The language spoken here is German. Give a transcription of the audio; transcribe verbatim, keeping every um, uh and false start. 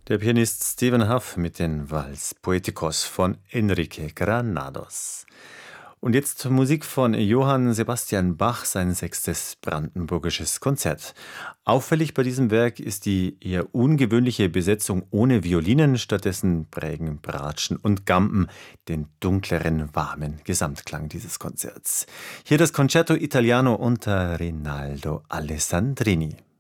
Der Pianist Stephen Hough mit den Vals Poeticos von Enrique Granados. Und jetzt Musik von Johann Sebastian Bach, sein sechstes brandenburgisches Konzert. Auffällig bei diesem Werk ist die eher ungewöhnliche Besetzung ohne Violinen, stattdessen prägen Bratschen und Gamben den dunkleren, warmen Gesamtklang dieses Konzerts. Hier das Concerto Italiano unter Rinaldo Alessandrini.